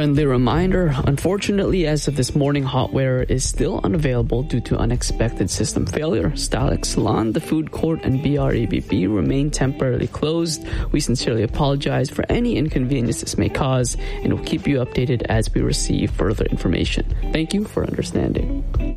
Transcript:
friendly reminder, unfortunately, as of this morning, Hotware is still unavailable due to unexpected system failure. Stalex Salon, the food court, and BREBB remain temporarily closed. We sincerely apologize for any inconvenience this may cause, and will keep you updated as we receive further information. Thank you for understanding.